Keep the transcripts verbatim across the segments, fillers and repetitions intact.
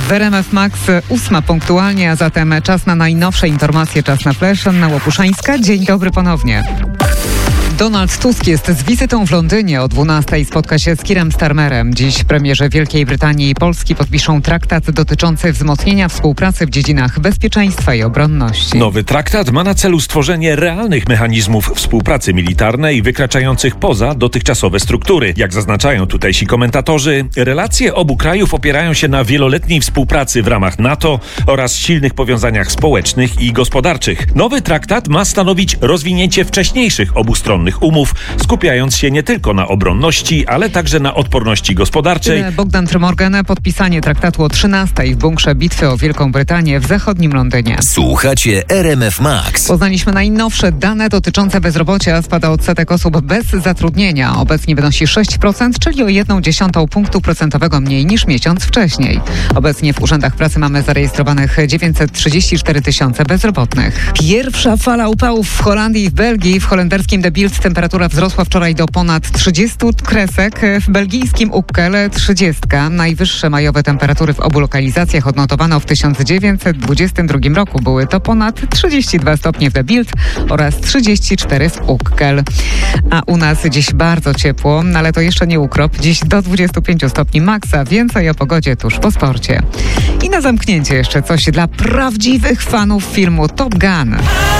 W R M F Max ósma punktualnie, a zatem czas na najnowsze informacje, czas na flash. Anna Łopuszańska, dzień dobry ponownie. Donald Tusk jest z wizytą w Londynie. O dwunastej spotka się z Keirem Starmerem. Dziś premierzy Wielkiej Brytanii i Polski podpiszą traktat dotyczący wzmocnienia współpracy w dziedzinach bezpieczeństwa i obronności. Nowy traktat ma na celu stworzenie realnych mechanizmów współpracy militarnej wykraczających poza dotychczasowe struktury. Jak zaznaczają tutejsi komentatorzy, relacje obu krajów opierają się na wieloletniej współpracy w ramach NATO oraz silnych powiązaniach społecznych i gospodarczych. Nowy traktat ma stanowić rozwinięcie wcześniejszych obustronnych umów, skupiając się nie tylko na obronności, ale także na odporności gospodarczej. Bogdan Trymorgan, podpisanie traktatu o trzynastej w bunkrze bitwy o Wielką Brytanię w zachodnim Londynie. Słuchacie R M F Max. Poznaliśmy najnowsze dane dotyczące bezrobocia. Spada odsetek osób bez zatrudnienia. Obecnie wynosi sześć procent, czyli o jedną dziesiątą punktu procentowego mniej niż miesiąc wcześniej. Obecnie w urzędach pracy mamy zarejestrowanych dziewięćset trzydzieści cztery tysiące bezrobotnych. Pierwsza fala upałów w Holandii i w Belgii. W holenderskim De Bilt temperatura wzrosła wczoraj do ponad trzydziestu kresek. W belgijskim Uckel trzydzieści. Najwyższe majowe temperatury w obu lokalizacjach odnotowano w tysiąc dziewięćset dwudziestym drugim roku. Były to ponad trzydzieści dwa stopnie w De Bilt oraz trzydzieści cztery w Uckel. A u nas dziś bardzo ciepło, ale to jeszcze nie ukrop. Dziś do dwudziestu pięciu stopni maksa. Więcej o pogodzie tuż po sporcie. I na zamknięcie jeszcze coś dla prawdziwych fanów filmu Top Gun.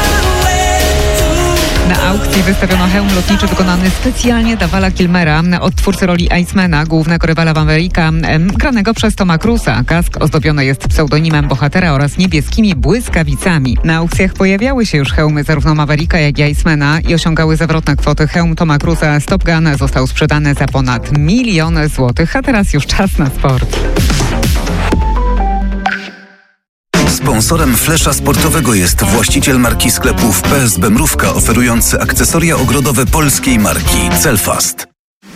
Na aukcji wystawiono hełm lotniczy wykonany specjalnie dla Vala Kilmera, od twórcy roli Icemana, głównego rywala Mavericka, granego przez Toma Cruise'a. Kask ozdobiony jest pseudonimem bohatera oraz niebieskimi błyskawicami. Na aukcjach pojawiały się już hełmy zarówno Mavericka, jak i Icemana i osiągały zawrotne kwoty. Hełm Toma Cruise'a z Top Gun został sprzedany za ponad milion złotych, a teraz już czas na sport. Sponsorem flesza sportowego jest właściciel marki sklepów P S B Mrówka, oferujący akcesoria ogrodowe polskiej marki Celfast.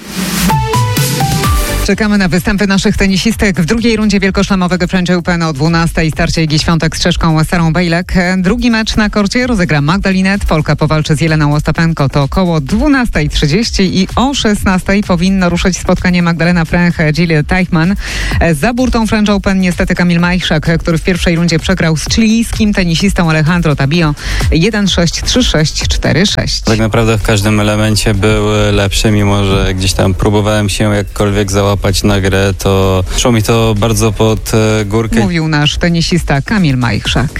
Czekamy na występy naszych tenisistek w drugiej rundzie wielkoszlemowego French Open o dwunastej. Starcie Igi Świątek z Czeszką Sarą Bejlek. Drugi mecz na korcie rozegra Magdalinet. Polka powalczy z Jeleną Ostapenko. To około dwunastej trzydzieści i o szesnastej powinno ruszyć spotkanie Magdalena Fręch, Jill Teichmann. Za burtą French Open niestety Kamil Majchrzak, który w pierwszej rundzie przegrał z chilijskim tenisistą Alejandro Tabio jeden sześć, trzy sześć, cztery sześć. Tak naprawdę w każdym elemencie był lepszy, mimo że gdzieś tam próbowałem się jakkolwiek załapać na grę, to szło mi to bardzo pod górkę. Mówił nasz tenisista Kamil Majchrzak.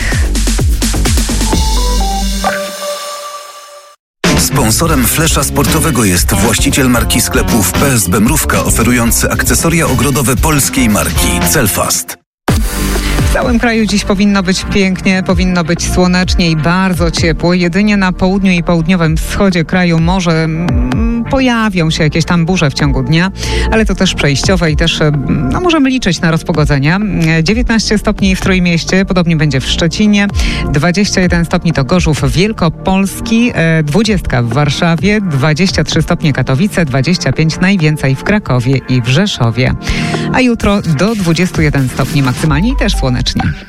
Sponsorem flesza sportowego jest właściciel marki sklepów P S B Mrówka, oferujący akcesoria ogrodowe polskiej marki Celfast. W całym kraju dziś powinno być pięknie, powinno być słonecznie i bardzo ciepło. Jedynie na południu i południowym wschodzie kraju może mm, pojawią się jakieś tam burze w ciągu dnia, ale to też przejściowe i też no, możemy liczyć na rozpogodzenia. dziewiętnaście stopni w Trójmieście, podobnie będzie w Szczecinie, dwadzieścia jeden stopni to Gorzów Wielkopolski, dwadzieścia w Warszawie, dwadzieścia trzy stopnie Katowice, dwadzieścia pięć najwięcej w Krakowie i w Rzeszowie. A jutro do dwudziestu jeden stopni maksymalnie i też słonecznie.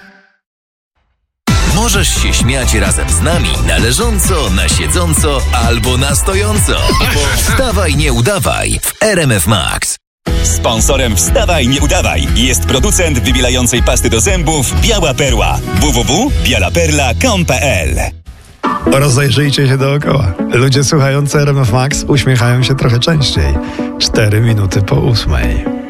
Możesz się śmiać razem z nami na leżąco, na siedząco albo na stojąco. Bo wstawaj, nie udawaj w R M F Max. Sponsorem Wstawaj, nie udawaj jest producent wybielającej pasty do zębów Biała Perła. w w w kropka biała perla kropka com kropka p l. Rozejrzyjcie się dookoła. Ludzie słuchający R M F Max uśmiechają się trochę częściej. Cztery minuty po ósmej.